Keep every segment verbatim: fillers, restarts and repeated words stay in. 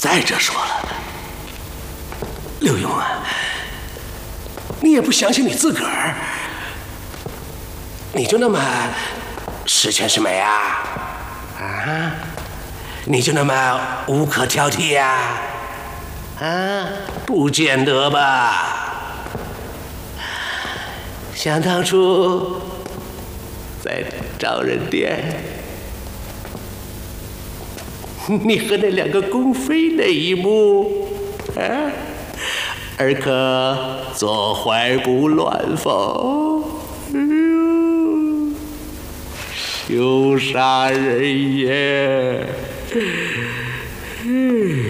再者说了，刘墉啊，你也不相信你自个儿，你就那么十全十美啊？啊？你就那么无可挑剔呀？啊？不见得吧？想当初在招人店，你和那两个宫妃那一幕，啊，尔可坐怀不乱否？嗯，羞杀人也！嗯，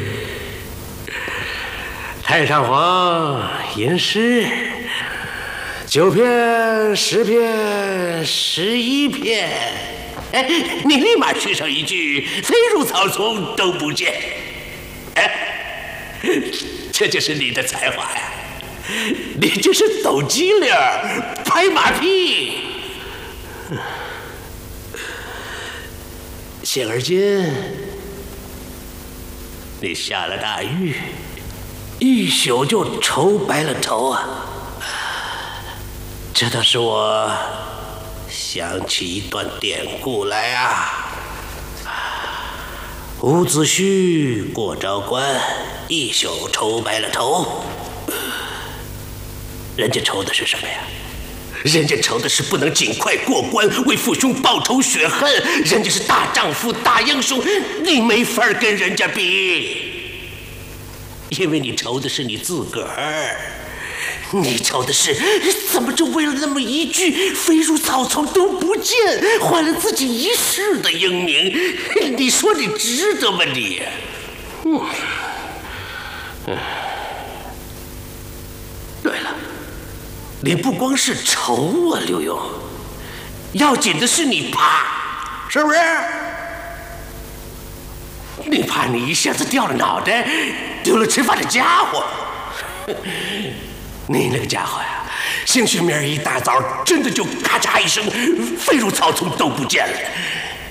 太上皇吟诗，九篇、十篇、十一篇。哎，你立马续上一句“飞入草丛都不见”，哎，这就是你的才华呀！你就是抖机灵、拍马屁。现而今，你下了大狱，一宿就愁白了头啊！这倒是我想起一段典故来啊。伍子胥过昭关，一宿愁白了头。人家愁的是什么呀？人家愁的是不能尽快过关，为父兄报仇雪恨。人家是大丈夫、大英雄，你没法跟人家比，因为你愁的是你自个儿。你愁的是怎么就为了那么一句“飞入草丛都不见”，坏了自己一世的英名？你说你值得吗你？嗯，嗯，对了，你不光是愁啊，刘墉，要紧的是你怕，是不是？你怕你一下子掉了脑袋，丢了吃饭的家伙。你那个家伙呀，兴许明儿一大早真的就咔嚓一声飞入草丛都不见了。